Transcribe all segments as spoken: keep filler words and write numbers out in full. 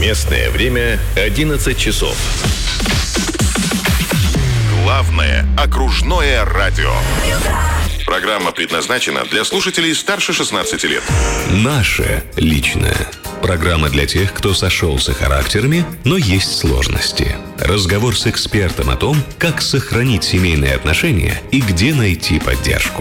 Местное время одиннадцать часов. Главное окружное радио. Программа предназначена для слушателей старше шестнадцати лет. Наше личное. Программа для тех, кто сошелся характерами, но есть сложности. Разговор с экспертом о том, как сохранить семейные отношения и где найти поддержку.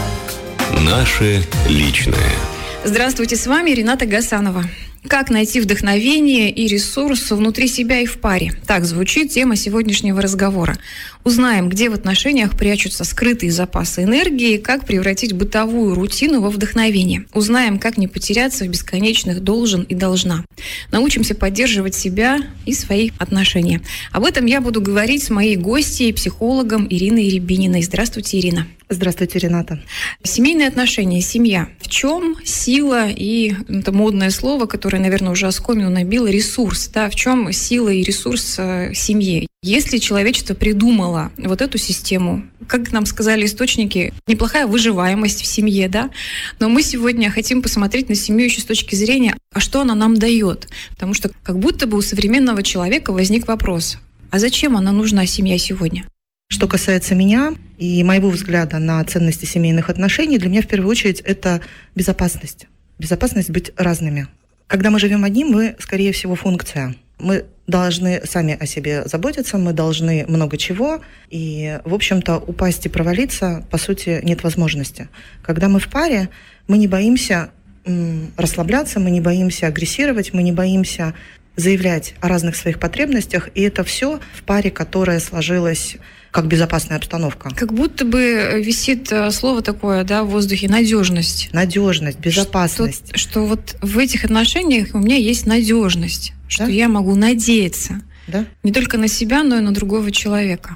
Наше личное. Здравствуйте, с вами Рената Гасанова. Как найти вдохновение и ресурс внутри себя и в паре? Так звучит тема сегодняшнего разговора. Узнаем, где в отношениях прячутся скрытые запасы энергии, как превратить бытовую рутину во вдохновение. Узнаем, как не потеряться в бесконечных «должен» и «должна». Научимся поддерживать себя и свои отношения. Об этом я буду говорить с моей гостьей, психологом Ириной Рябининой. Здравствуйте, Ирина. Здравствуйте, Рената. Семейные отношения, семья. В чем сила и, это модное слово, которое, наверное, уже оскомину набило, ресурс, да, в чем сила и ресурс э, семьи? Если человечество придумало вот эту систему, как нам сказали источники, неплохая выживаемость в семье, да, но мы сегодня хотим посмотреть на семью еще с точки зрения, а что она нам дает? Потому что как будто бы у современного человека возник вопрос, а зачем она нужна, семья, сегодня? Что касается меня и моего взгляда на ценности семейных отношений, для меня в первую очередь это безопасность. Безопасность быть разными. Когда мы живем одни, мы, скорее всего, функция. Мы должны сами о себе заботиться, мы должны много чего, и, в общем-то, упасть и провалиться, по сути, нет возможности. Когда мы в паре, мы не боимся м, расслабляться, мы не боимся агрессировать, мы не боимся заявлять о разных своих потребностях, и это все в паре, которая сложилась как безопасная обстановка. Как будто бы висит слово такое, да, в воздухе, надежность. Надежность, безопасность. Что, что вот в этих отношениях у меня есть надежность, да? Что я могу надеяться, да? Не только на себя, но и на другого человека.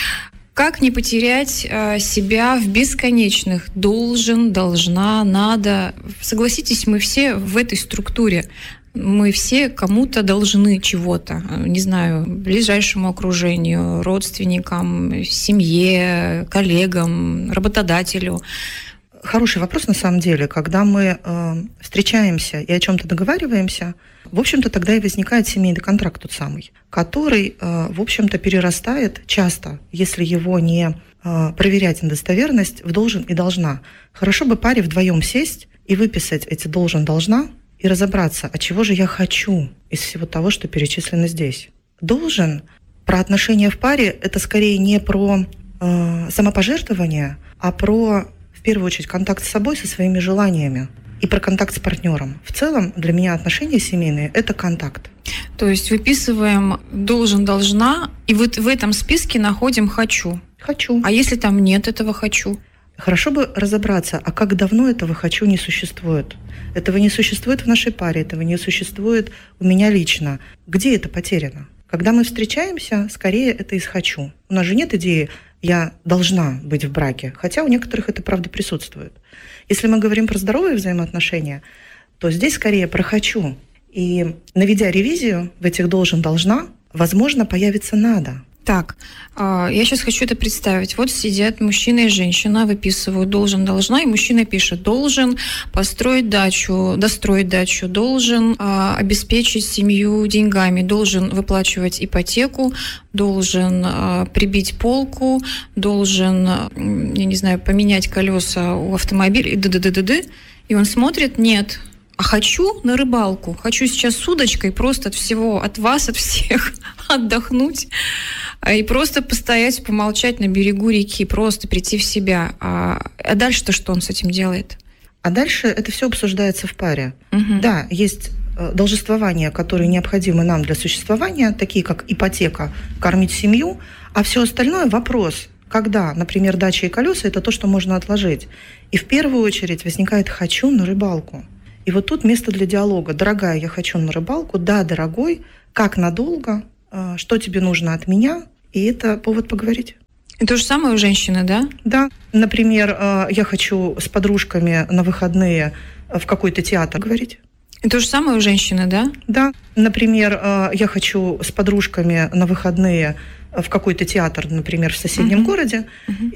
Как не потерять э, себя в бесконечных должен, должна, надо? Согласитесь, мы все в этой структуре. Мы все кому-то должны чего-то, не знаю, ближайшему окружению, родственникам, семье, коллегам, работодателю. Хороший вопрос на самом деле. Когда мы э, встречаемся и о чем-то договариваемся, в общем-то, тогда и возникает семейный контракт тот самый, который, э, в общем-то, перерастает часто, если его не э, проверять на достоверность, в должен и должна. Хорошо бы паре вдвоем сесть и выписать эти должен, должна, и разобраться, а чего же я хочу из всего того, что перечислено здесь. Должен про отношения в паре — это скорее не про э, самопожертвование, а про, в первую очередь, контакт с собой, со своими желаниями. И про контакт с партнером. В целом, для меня отношения семейные — это контакт. То есть выписываем должен, должна, и вот в этом списке находим хочу. Хочу. А если там нет этого хочу? Хорошо бы разобраться, а как давно этого «хочу» не существует. Этого не существует в нашей паре, этого не существует у меня лично. Где это потеряно? Когда мы встречаемся, скорее это из «хочу». У нас же нет идеи «я должна быть в браке», хотя у некоторых это, правда, присутствует. Если мы говорим про здоровые взаимоотношения, то здесь скорее про «хочу». И наведя ревизию в этих «должен», «должна», возможно, появится «надо». Так, я сейчас хочу это представить. Вот сидят мужчина и женщина, выписывают должен, должна, и мужчина пишет: должен построить дачу, достроить дачу, должен а, обеспечить семью деньгами, должен выплачивать ипотеку, должен а, прибить полку, должен, я не знаю, поменять колеса у автомобиля и д-д-д-д-д. И он смотрит: нет. А хочу на рыбалку, хочу сейчас с удочкой просто от всего, от вас, от всех отдохнуть и просто постоять, помолчать на берегу реки, просто прийти в себя. А, а дальше-то что он с этим делает? А дальше это все обсуждается в паре. Угу. Да, есть должествования, которые необходимы нам для существования, такие как ипотека, кормить семью, а все остальное вопрос. Когда, например, дача и колеса — это то, что можно отложить. И в первую очередь возникает «хочу на рыбалку». И вот тут место для диалога. Дорогая, я хочу на рыбалку. Да, дорогой, как надолго, что тебе нужно от меня? И это повод поговорить. И то же самое у женщины, да? Да. Например, я хочу с подружками на выходные в какой-то театр говорить. И то же самое у женщины, да? Да. Например, я хочу с подружками на выходные в какой-то театр, например, в соседнем uh-huh. городе. Uh-huh.